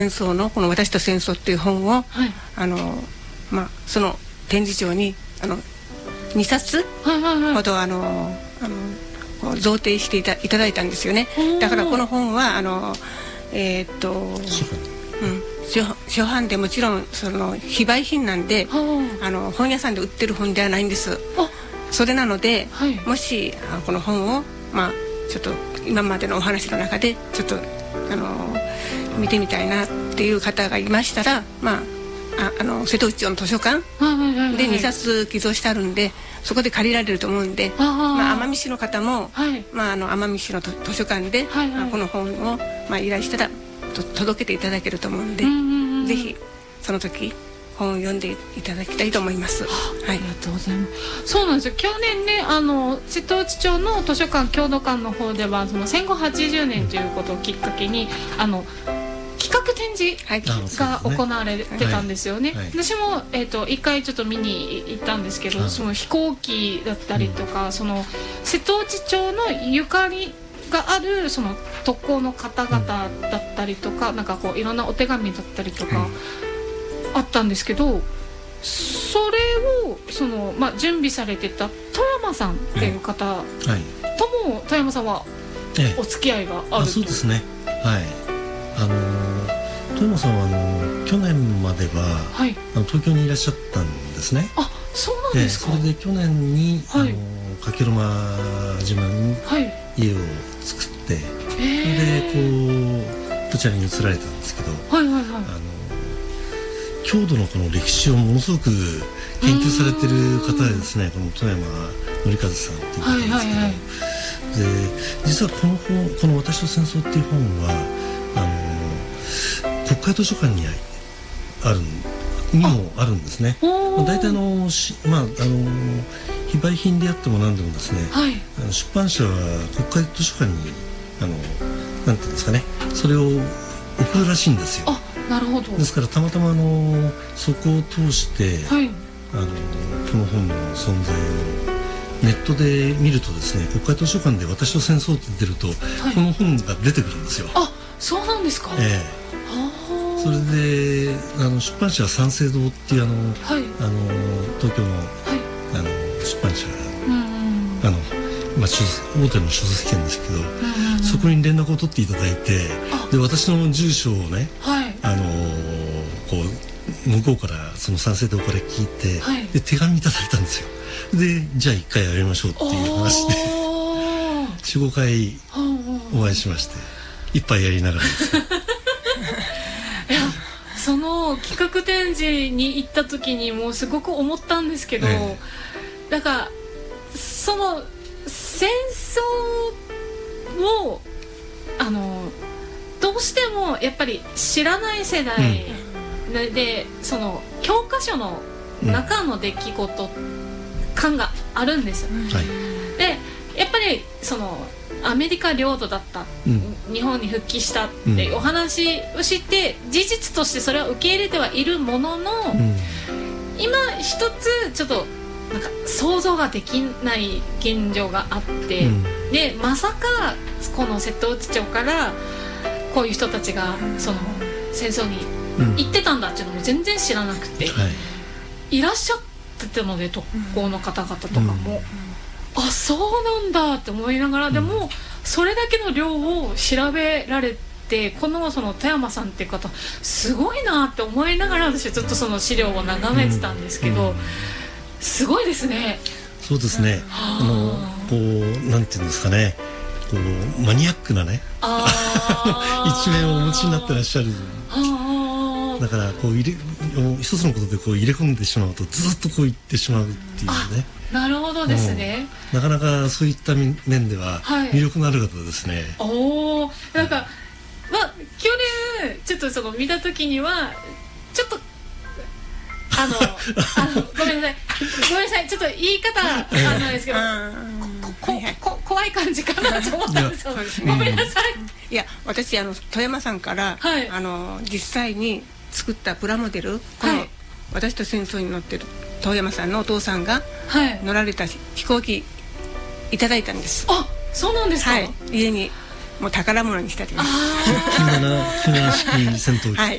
戦争のこの私と戦争っていう本を、その展示場に2冊ほど贈呈していただいたんですよね。だからこの本は初版でもちろんその非売品なんで本屋さんで売ってる本ではないんです。それなので、もしこの本をちょっと今までのお話の中でちょっと見てみたいなっていう方がいましたら、瀬戸内町の図書館で2冊寄贈してあるんで、そこで借りられると思うんで、奄美市の方も、奄美市の図書館で、この本を、依頼したら届けていただけると思うんで、ぜひその時本を読んでいただきたいと思います。 ありがとうございます。そうなんですよ。去年ね、瀬戸内町の図書館郷土館の方ではその戦後80年ということをきっかけに企画展示が行われてたんですよね。私も一回ちょっと見に行ったんですけど、その飛行機だったりとか、その瀬戸内町のゆかりがあるその特攻の方々だったりとか、なんかこういろんなお手紙だったりとかあったんですけど、それを準備されてた富山さんっていう方とも富山さんはお付き合いがあると。 そうですね。富山さんは去年までは、東京にいらっしゃったんですね。 そうなんですか。 それで去年に加計呂麻島に家を作って、それでこちらに移られたんですけど、郷土のこの歴史をものすごく研究されてる方でですね、この富山紀和さんっていう方なんですけど、で実はこの私と戦争っていう本は国会図書館にもあるんですね。大体非売品であっても何でもですね、出版社は国会図書館になんていうんですかね、それを送るらしいんですよ。 なるほど。 ですからたまたまそこを通して、この本の存在をネットで見るとですね、国会図書館で私と戦争って出ると、この本が出てくるんですよ。 そうなんですか。 それで出版社は三省堂っていう東京の、出版社大手の書籍店ですけど、そこに連絡を取っていただいて、で私の住所をね、向こうからその三省堂から聞いて、で手紙いただいたんですよ。でじゃあ一回やりましょうっていう話で45回お会いしまして、一杯やりながらですねその企画展示に行った時にもすごく思ったんですけど、だからその戦争をどうしてもやっぱり知らない世代で、その教科書の中の出来事感があるんですよ。でやっぱりそのアメリカ領土だった、日本に復帰したっていうお話を知って、事実としてそれは受け入れてはいるものの、今一つちょっとなんか想像ができない現状があって、でまさかこの瀬戸内町からこういう人たちがその戦争に行ってたんだっていうのも全然知らなくて、いらっしゃってたので、特攻の方々とかも、そうなんだって思いながら、でもそれだけの量を調べられて、その富山さんっていう方すごいなって思いながら、私はずっとその資料を眺めてたんですけど、すごいですね。 そうですね。なんていうんですかね、マニアックなね一面をお持ちになってらっしゃる。だから一つのことで入れ込んでしまうとずっといってしまうっていうね。 なるほどですね。 なかなかそういった面では魅力のある方ですね。 なんか去年ちょっとその見た時にはちょっとごめんなさいちょっと言い方なんですけど、怖い感じかなと思ったんですよ。ごめんなさい。 いや、私富山さんから、実際に作ったプラモデル、この私と戦争に乗ってる遠山さんのお父さんが乗られた飛行機いただいたんです。 そうなんですか。 家にもう宝物にしてあります。 9式戦闘機。